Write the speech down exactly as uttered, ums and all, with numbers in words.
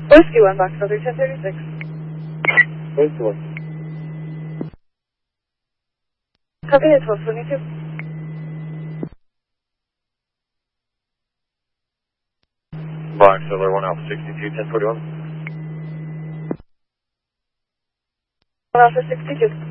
Whiskey one, box three ten thirty-six. Whiskey one. Copy that, twelve twenty-two. Box Silver one Alpha sixty-two, ten forty-one. one Alpha sixty-two.